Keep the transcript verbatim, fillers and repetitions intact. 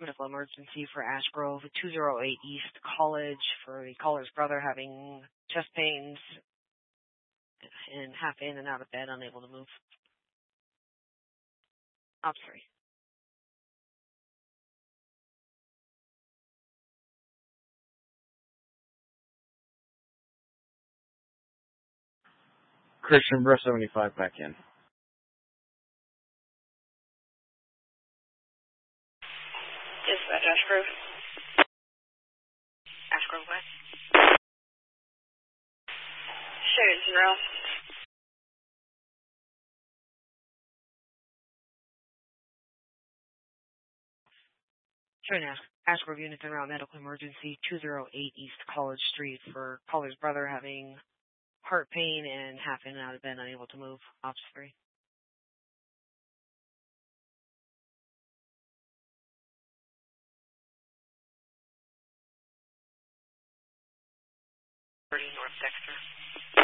medical emergency for Ash Grove, two oh eight East College, for the caller's brother having chest pains and half in and out of bed, unable to move. Op three. Christian Breast seventy-five back in. Dispatch, Ash Grove. Ash Grove West. Sheridan's en route. Sheridan Ash, Ash Grove units en route, medical emergency, two oh eight East College Street, for caller's brother having heart pain and half in and out of bed, unable to move. Ops three. thirty North Dexter.